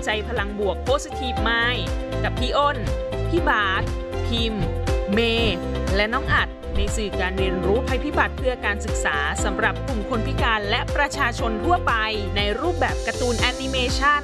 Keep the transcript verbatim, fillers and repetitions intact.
ใจพลังบวก Positive Mind กับพี่อ้น พี่บาสพิมพ์ เมย์และน้องอัดในสื่อการเรียนรู้ภัยพิบัติเพื่อการศึกษาสำหรับกลุ่มคนพิการและประชาชนทั่วไปในรูปแบบการ์ตูนแอนิเมชัน